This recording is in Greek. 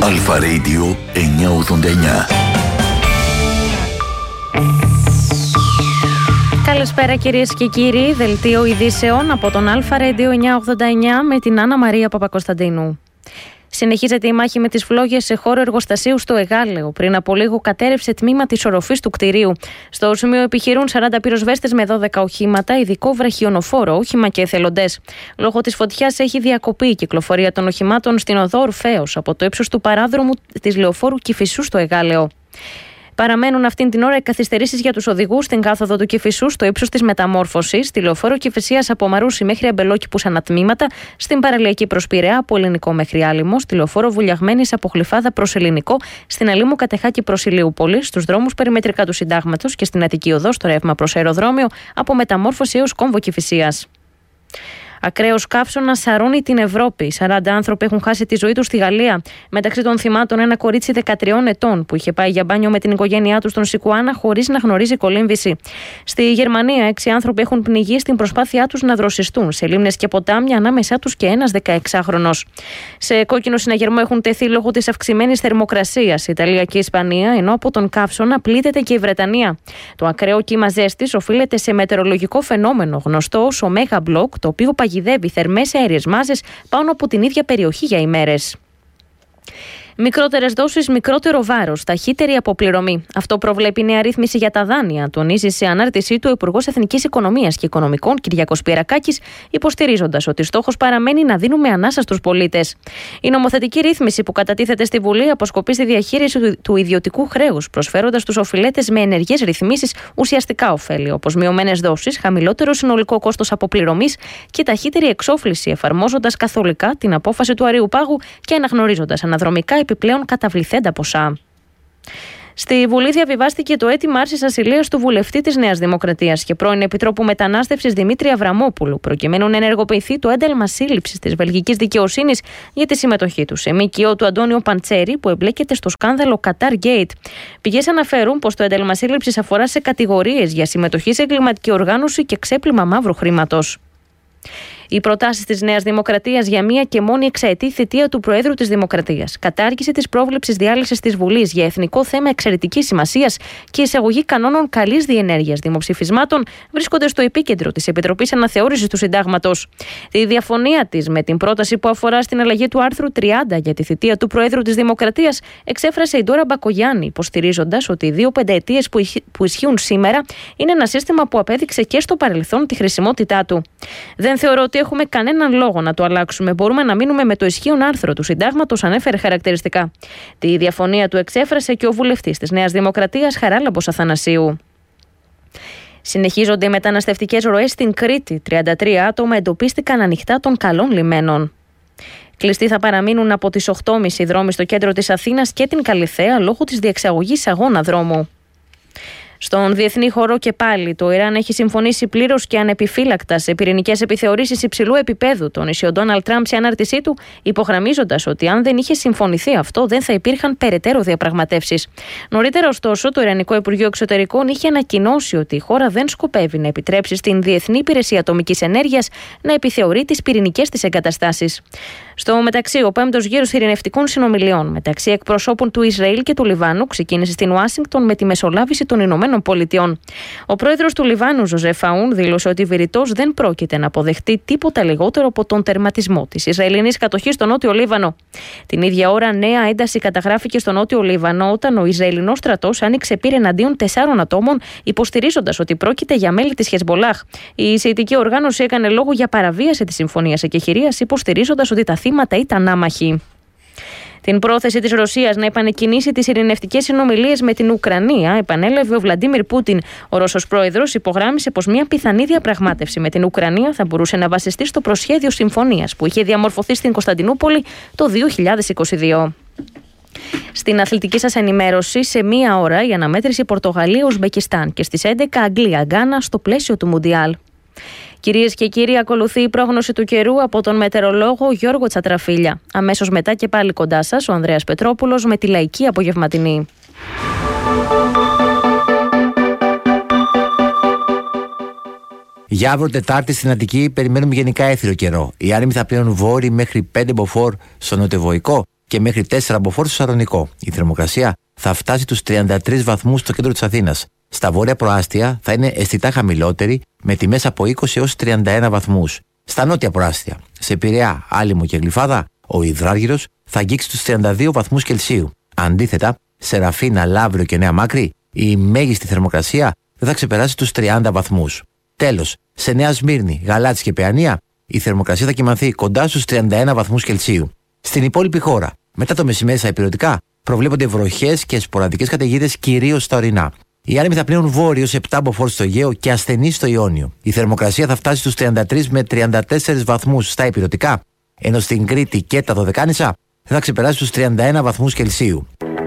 Αλφα Radio 989. Καλησπέρα κυρίες και κύριοι, δελτίο ειδήσεων από τον Αλφα Radio 989 με την Άννα Μαρία Παπακοσταντίνου. Συνεχίζεται η μάχη με τις φλόγες σε χώρο εργοστασίου στο Εγάλεο. Πριν από λίγο κατέρευσε τμήμα της οροφής του κτηρίου. Στο σημείο επιχειρούν 40 πυροσβέστες με 12 οχήματα, ειδικό βραχιονοφόρο όχημα και εθελοντές. Λόγω της φωτιάς έχει διακοπεί η κυκλοφορία των οχημάτων στην οδό Ορφέως από το ύψος του παράδρομου της λεωφόρου Κηφισού στο Εγάλεο. Παραμένουν αυτήν την ώρα οι καθυστερήσεις για τους οδηγούς στην κάθοδο του Κηφισού στο ύψος της μεταμόρφωσης, στη λεωφόρο Κηφισίας από Μαρούσι μέχρι Αμπελόκηπους ανατμήματα, στην παραλιακή προς Πειραιά από Ελληνικό μέχρι Άλυμο, στη λεωφόρο Βουλιαγμένης από Γλυφάδα προς Ελληνικό, στην Αλήμου Κατεχάκη προς Ηλιούπολη, στους δρόμους περιμετρικά του Συντάγματος και στην Αττική Οδό στο ρεύμα προς αεροδρόμιο από Μεταμόρφωση έως Κόμβο Κηφισίας. Ακραίος καύσωνας σαρώνει την Ευρώπη. 40 άνθρωποι έχουν χάσει τη ζωή τους στη Γαλλία. Μεταξύ των θυμάτων ένα κορίτσι 13 ετών που είχε πάει για μπάνιο με την οικογένειά του στον Σικουάνα χωρίς να γνωρίζει κολύμβηση. Στη Γερμανία 6 άνθρωποι έχουν πνιγεί στην προσπάθειά τους να δροσιστούν σε λίμνες και ποτάμια, ανάμεσά τους και ένας 16χρονος. Σε κόκκινο συναγερμό έχουν τεθεί λόγω της αυξημένης θερμοκρασίας η Ιταλία και η Ισπανία, ενώ από τον καύσωνα πλήττεται και η Βρετανία. Το ακραίο κύμα ζέστης οφείλεται σε μετεωρολογικό φαινόμενο γνωστό ως ωμέγα μπλοκ, το οποίο παγιδεύει θερμές αέριες μάζες πάνω από την ίδια περιοχή για ημέρες. Μικρότερες δόσεις, μικρότερο βάρος, ταχύτερη αποπληρωμή. Αυτό προβλέπει η νέα ρύθμιση για τα δάνεια, τονίζει σε ανάρτησή του ο Υπουργός Εθνικής Οικονομίας και Οικονομικών Κυριάκος Πιερακάκης, υποστηρίζοντας ότι στόχος παραμένει να δίνουμε ανάσα στους πολίτες. Η νομοθετική ρύθμιση που κατατίθεται στη Βουλή αποσκοπεί στη διαχείριση του ιδιωτικού χρέους, προσφέροντας στους οφειλέτες με ενεργές ρυθμίσεις ουσιαστικά ωφέλη, όπως μειωμένες δόσεις, χαμηλότερο συνολικό κόστος αποπληρωμής και ταχύτερη εξόφληση, εφαρμόζοντας καθολικά την απόφαση του Αρείου Πάγου και αναγνωρίζοντας αναδρομικά επιπλέον καταβληθέντα ποσά. Στη Βουλή διαβιβάστηκε το αίτημα άρσης ασυλίας του βουλευτή της Νέας Δημοκρατίας και πρώην Επιτρόπου Μετανάστευσης Δημήτρη Αβραμόπουλου, προκειμένου να ενεργοποιηθεί το ένταλμα σύλληψης της βελγικής δικαιοσύνης για τη συμμετοχή του σε ΜΚΟ του Αντώνιο Παντσέρη που εμπλέκεται στο σκάνδαλο Qatar Gate. Πηγές αναφέρουν πως το ένταλμα σύλληψης αφορά σε κατηγορίες για συμμετοχή σε εγκληματική οργάνωση και ξέπλυμα μαύρου χρήματος. Οι προτάσεις της Νέας Δημοκρατίας για μία και μόνη εξαετή θητεία του Προέδρου της Δημοκρατίας, κατάργηση της πρόβλεψης διάλυσης της Βουλής για εθνικό θέμα εξαιρετικής σημασίας και εισαγωγή κανόνων καλής διενέργειας δημοψηφισμάτων βρίσκονται στο επίκεντρο της Επιτροπής Αναθεώρησης του Συντάγματος. Τη διαφωνία της με την πρόταση που αφορά στην αλλαγή του άρθρου 30 για τη θητεία του Προέδρου της Δημοκρατίας εξέφρασε η Ντόρα Μπακογιάννη, υποστηρίζοντας ότι οι 2 πενταετίες που ισχύουν σήμερα είναι ένα σύστημα που απέδειξε και στο παρελθόν τη χρησιμότητά του. Δεν θεωρώ ότι έχουμε κανέναν λόγο να το αλλάξουμε. Μπορούμε να μείνουμε με το ισχύον άρθρο του Συντάγματος, ανέφερε χαρακτηριστικά. Τη διαφωνία του εξέφρασε και ο βουλευτής της Νέας Δημοκρατίας Χαράλαμπος Αθανασίου. Συνεχίζονται οι μεταναστευτικές ροές στην Κρήτη. 33 άτομα εντοπίστηκαν ανοιχτά των καλών λιμένων. Κλειστοί θα παραμείνουν από τις 8.30 δρόμοι στο κέντρο της Αθήνας και την Καλιθέα λόγω της διεξαγωγής αγώνα δρόμου. Στον διεθνή χώρο και πάλι, το Ιράν έχει συμφωνήσει πλήρως και ανεπιφύλακτα σε πυρηνικές επιθεωρήσεις υψηλού επίπεδου, τόνισε ο Ντόναλντ Τραμπ σε ανάρτησή του, υπογραμμίζοντας ότι αν δεν είχε συμφωνηθεί αυτό, δεν θα υπήρχαν περαιτέρω διαπραγματεύσεις. Νωρίτερα, ωστόσο, το Ιρανικό Υπουργείο Εξωτερικών είχε ανακοινώσει ότι η χώρα δεν σκοπεύει να επιτρέψει στην Διεθνή Υπηρεσία Ατομικής Ενέργειας να επιθεωρεί τις πυρηνικές της εγκαταστάσεις. Στο μεταξύ, ο 5ος γύρος ειρηνευτικών συνομιλιών μεταξύ εκπροσώπων του Ισραήλ και του Λιβάνου ξεκίνησε στην Ουάσιγκτον με τη μεσολάβηση των Ηνωμένων Πολιτειών. Ο πρόεδρος του Λιβάνου, Ζωζεφ Αούν, δήλωσε ότι βηρητός δεν πρόκειται να αποδεχτεί τίποτα λιγότερο από τον τερματισμό της Ισραηλινής κατοχής στο Νότιο Λίβανο. Την ίδια ώρα, νέα ένταση καταγράφηκε στο Νότιο Λίβανο όταν ο Ισραηλινός στρατός άνοιξε πύρ εναντίον 4 ατόμων, υποστηρίζοντας ότι πρόκειται για μέλη της Χεσμολάχ. Η Σιητική οργάνωση έκανε λόγο για παραβίαση της συμφωνίας εκεχηρίας, υποστηρίζοντας ότι τα θύματα ήταν άμαχοι. Την πρόθεση της Ρωσίας να επανεκκινήσει τις ειρηνευτικές συνομιλίες με την Ουκρανία επανέλαβε ο Βλαντίμιρ Πούτιν. Ο Ρώσος πρόεδρος υπογράμμισε πως μια πιθανή διαπραγμάτευση με την Ουκρανία θα μπορούσε να βασιστεί στο προσχέδιο συμφωνίας που είχε διαμορφωθεί στην Κωνσταντινούπολη το 2022. Στην αθλητική σας ενημέρωση, σε μία ώρα η αναμέτρηση Πορτογαλία-Ουσμπεκιστάν και στις 11 Αγγλία-Γκάνα στο πλαίσιο του Μουντιάλ. Κυρίες και κύριοι, ακολουθεί η πρόγνωση του καιρού από τον μετεωρολόγο Γιώργο Τσατραφίλια. Αμέσως μετά και πάλι κοντά σας ο Ανδρέας Πετρόπουλος με τη λαϊκή απογευματινή. Για αύριο Τετάρτη στην Αττική περιμένουμε γενικά έθριο καιρό. Οι άνεμοι θα πλέουν βόρειοι μέχρι 5 μποφόρ στο νοτιοβοϊκό και μέχρι 4 μποφόρ στο Σαλονικό. Η θερμοκρασία θα φτάσει τους 33 βαθμούς στο κέντρο της Αθήνας. Στα βόρεια προάστια θα είναι αισθητά χαμηλότερη, με τιμές από 20 έως 31 βαθμούς. Στα νότια προάστια, σε Πειραιά, Άλυμο και Γλυφάδα, ο υδράργυρος θα αγγίξει τους 32 βαθμούς Κελσίου. Αντίθετα, σε Ραφίνα, Λαύριο και Νέα Μάκρη, η μέγιστη θερμοκρασία δεν θα ξεπεράσει τους 30 βαθμούς. Τέλος, σε Νέα Σμύρνη, Γαλάτσι και Παιανία, η θερμοκρασία θα κυμανθεί κοντά στους 31 βαθμούς Κελσίου. Στην υπόλοιπη χώρα, μετά το μεσημέρι στα ηπειρωτικά, προβλέπονται βροχές και σποραδικές καταιγίδες κυρίως στα ορεινά. Οι άνεμοι θα πνέουν βόρειο σε 7 μποφόρ στο Αιγαίο και ασθενεί στο Ιόνιο. Η θερμοκρασία θα φτάσει στους 33 με 34 βαθμούς στα ηπειρωτικά, ενώ στην Κρήτη και τα Δωδεκάνησα θα ξεπεράσει τους 31 βαθμούς Κελσίου.